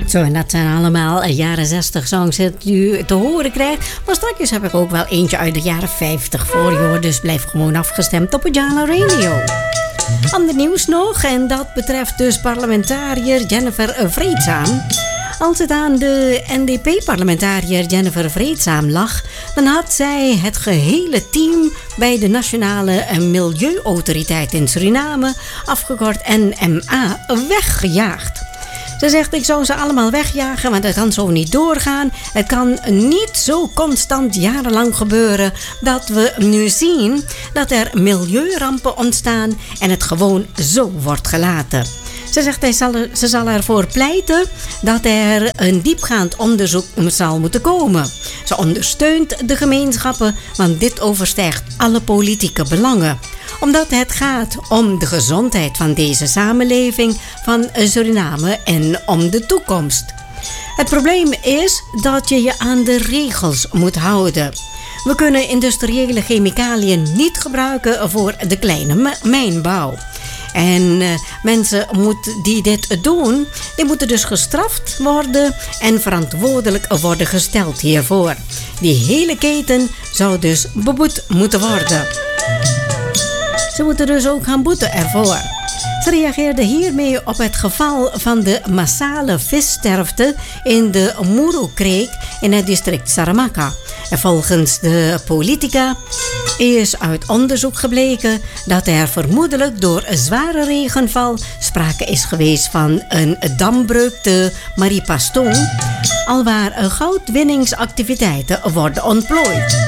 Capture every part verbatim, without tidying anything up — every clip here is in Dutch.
Zo, en dat zijn allemaal jaren zestig songs dat u te horen krijgt. Maar straks heb ik ook wel eentje uit de jaren vijftig voor je hoor. Dus blijf gewoon afgestemd op Pajala Radio. Ander nieuws nog, en dat betreft dus parlementariër Jennifer Vreedzaam. Als het aan de N D P-parlementariër Jennifer Vreedzaam lag, dan had zij het gehele team bij de Nationale Milieuautoriteit in Suriname, afgekort N M A, weggejaagd. Ze zegt, ik zou ze allemaal wegjagen, want het kan zo niet doorgaan. Het kan niet zo constant jarenlang gebeuren dat we nu zien dat er milieurampen ontstaan en het gewoon zo wordt gelaten. Ze zegt, hij zal er, ze zal ervoor pleiten dat er een diepgaand onderzoek zal moeten komen. Ze ondersteunt de gemeenschappen, want dit overstijgt alle politieke belangen. Omdat het gaat om de gezondheid van deze samenleving van Suriname en om de toekomst. Het probleem is dat je je aan de regels moet houden. We kunnen industriële chemicaliën niet gebruiken voor de kleine mijnbouw. En uh, mensen moet, die dit doen, die moeten dus gestraft worden en verantwoordelijk worden gesteld hiervoor. Die hele keten zou dus beboet moeten worden. Ze moeten dus ook gaan boeten ervoor. Ze reageerde hiermee op het geval van de massale vissterfte in de Muru-kreek in het district Saramacca. En volgens de politica is uit onderzoek gebleken dat er vermoedelijk door zware regenval sprake is geweest van een dambreuk te Maripaston, alwaar goudwinningsactiviteiten worden ontplooid.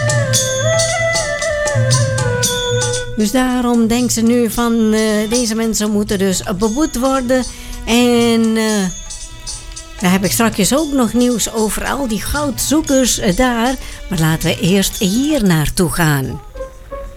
Dus daarom denkt ze nu van uh, deze mensen moeten dus beboet worden. En uh, daar heb ik straks ook nog nieuws over al die goudzoekers uh, daar. Maar laten we eerst hier naartoe gaan.